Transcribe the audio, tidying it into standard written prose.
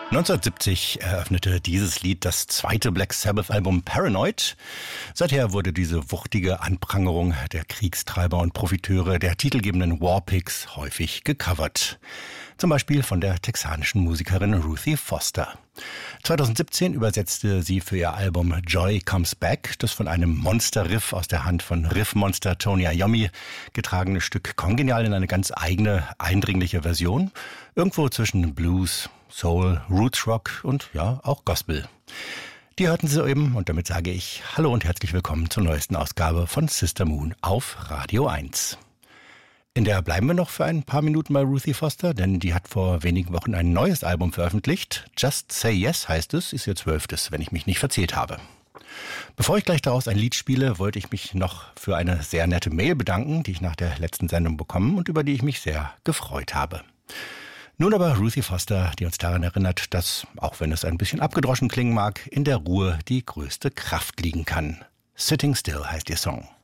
1970 eröffnete dieses Lied das zweite Black Sabbath-Album Paranoid. Seither wurde diese wuchtige Anprangerung der Kriegstreiber und Profiteure der titelgebenden Warpigs häufig gecovert. Zum Beispiel von der texanischen Musikerin Ruthie Foster. 2017 übersetzte sie für ihr Album Joy Comes Back das von einem Monster-Riff aus der Hand von Riffmonster Tony Iommi getragene Stück kongenial in eine ganz eigene, eindringliche Version. Irgendwo zwischen Blues, Soul, Roots Rock und ja, auch Gospel. Die hörten Sie soeben und damit sage ich Hallo und herzlich willkommen zur neuesten Ausgabe von Sister Moon auf Radio 1. In der bleiben wir noch für ein paar Minuten bei Ruthie Foster, denn die hat vor wenigen Wochen ein neues Album veröffentlicht. Just Say Yes heißt es, ist ihr 12., wenn ich mich nicht verzählt habe. Bevor ich gleich daraus ein Lied spiele, wollte ich mich noch für eine sehr nette Mail bedanken, die ich nach der letzten Sendung bekommen und über die ich mich sehr gefreut habe. Nun aber Ruthie Foster, die uns daran erinnert, dass, auch wenn es ein bisschen abgedroschen klingen mag, in der Ruhe die größte Kraft liegen kann. Sitting Still heißt ihr Song.